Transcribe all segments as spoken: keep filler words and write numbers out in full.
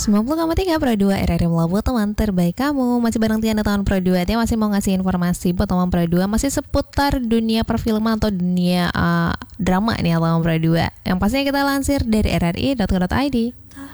sembilan puluh koma tiga Pro dua R R I Melabu, teman terbaik kamu. Masih bareng Tiana teman Pro dua. Dia masih mau ngasih informasi buat teman Pro dua masih seputar dunia perfilman atau dunia uh, drama nih teman Pro dua. Yang pastinya kita lansir dari r r i dot co dot i d.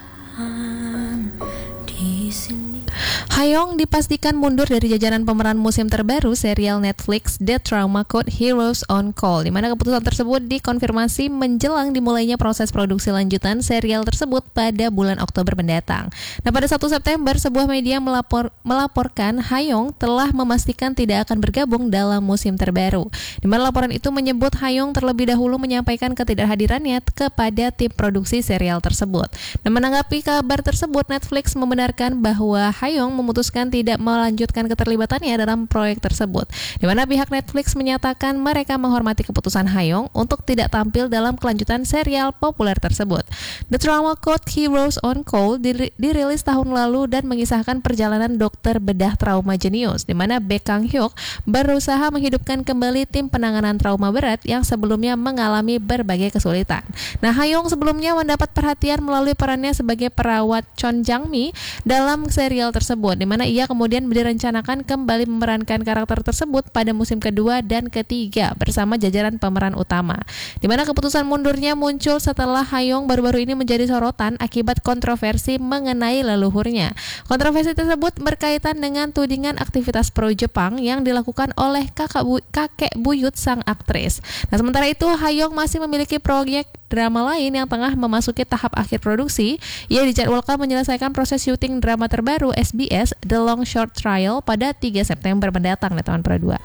Hayoung dipastikan mundur dari jajaran pemeran musim terbaru serial Netflix The Trauma Code Heroes on Call, di mana keputusan tersebut dikonfirmasi menjelang dimulainya proses produksi lanjutan serial tersebut pada bulan Oktober mendatang. Nah, pada satu September, sebuah media melapor, melaporkan Hayoung telah memastikan tidak akan bergabung dalam musim terbaru, di mana laporan itu menyebut Hayoung terlebih dahulu menyampaikan ketidakhadirannya kepada tim produksi serial tersebut. Dan menanggapi kabar tersebut, Netflix membenarkan bahwa Hayoung memutuskan tidak melanjutkan keterlibatannya dalam proyek tersebut, di mana pihak Netflix menyatakan mereka menghormati keputusan Hayoung untuk tidak tampil dalam kelanjutan serial populer tersebut. The Trauma Code Heroes on Call dirilis tahun lalu dan mengisahkan perjalanan dokter bedah trauma jenius, di mana Baek Kang Hyuk berusaha menghidupkan kembali tim penanganan trauma berat yang sebelumnya mengalami berbagai kesulitan. Nah, Hayoung sebelumnya mendapat perhatian melalui perannya sebagai perawat Chon Jang-mi dalam serial tersebut, di mana ia kemudian direncanakan kembali memerankan karakter tersebut pada musim kedua dan ketiga bersama jajaran pemeran utama. Di mana keputusan mundurnya muncul setelah Hayoung baru-baru ini menjadi sorotan akibat kontroversi mengenai leluhurnya. Kontroversi tersebut berkaitan dengan tudingan aktivitas pro Jepang yang dilakukan oleh kakak bu- kakek buyut sang aktris. Nah, sementara itu Hayoung masih memiliki proyek drama lain yang tengah memasuki tahap akhir produksi. Ia dijadwalkan menyelesaikan proses syuting drama terbaru S B S The Long Short Trial pada tiga September mendatang, teman Pro dua.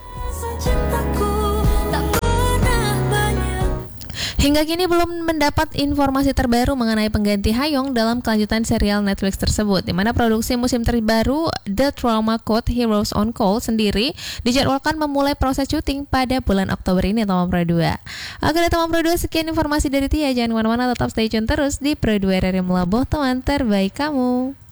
Hingga kini belum mendapat informasi terbaru mengenai pengganti Hayoung dalam kelanjutan serial Netflix tersebut, di mana produksi musim terbaru The Trauma Code Heroes on Call sendiri dijadwalkan memulai proses syuting pada bulan Oktober ini, teman Pro dua. Oke, teman Pro dua, sekian informasi dari Tia. Jangan kemana-mana, tetap stay tune terus di Pro dua R R I Melabu, teman terbaik kamu.